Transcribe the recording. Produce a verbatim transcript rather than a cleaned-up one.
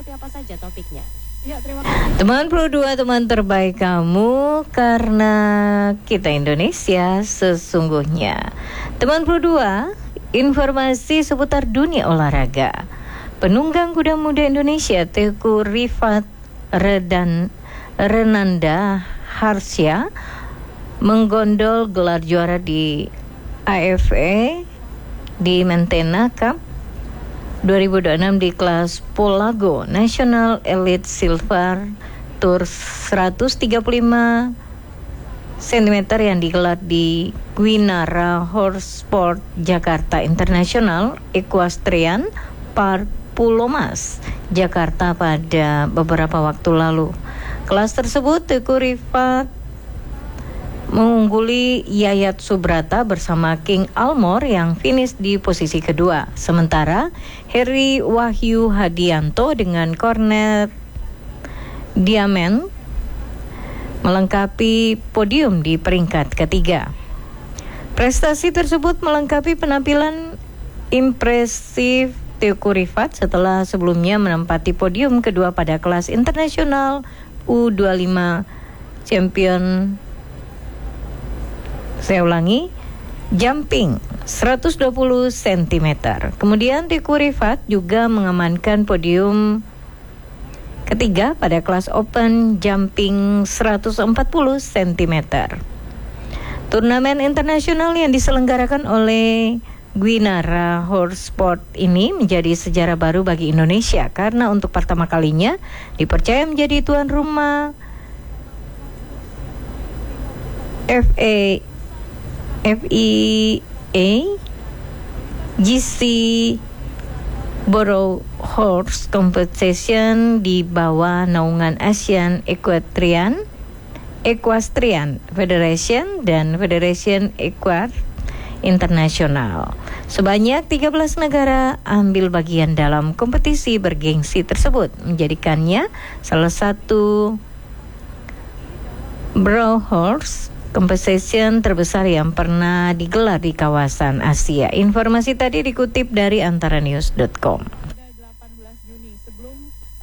seperti apa saja topiknya? Ya, terima kasih. Teman Pro dua, teman terbaik kamu, karena kita Indonesia sesungguhnya. Teman Pro dua, informasi seputar dunia olahraga. Penunggang kuda muda Indonesia Teuku Rifat Redan Renanda Harsya menggondol gelar juara di A F E di Mentena Cup dua ribu dua puluh enam di kelas Polago National Elite Silver Tour seratus tiga puluh lima sentimeter yang digelar di Gwinara Horse Sport Jakarta International Equestrian Park Pulau Mas, Jakarta pada beberapa waktu lalu. Kelas tersebut Teuku Rifat mengungguli Yayat Subrata bersama King Almor yang finish di posisi kedua. Sementara Heri Wahyu Hadianto dengan Cornet Diamond melengkapi podium di peringkat ketiga. Prestasi tersebut melengkapi penampilan impresif Teuku Rifat setelah sebelumnya menempati podium kedua pada kelas internasional U dua puluh lima Champion Saya ulangi, jumping seratus dua puluh sentimeter. Kemudian Teuku Rifat juga mengamankan podium ketiga pada kelas open jumping seratus empat puluh sentimeter. Turnamen internasional yang diselenggarakan oleh Gwinara Horse Sport ini menjadi sejarah baru bagi Indonesia karena untuk pertama kalinya dipercaya menjadi tuan rumah F A F I A G C Borough Horse Competition di bawah naungan Asian Equestrian Equestrian Federation dan Federation Equine Internasional. Sebanyak tiga belas negara ambil bagian dalam kompetisi bergengsi tersebut, menjadikannya salah satu Borough Horse Competition terbesar yang pernah digelar di kawasan Asia. Informasi tadi dikutip dari antara news dot com.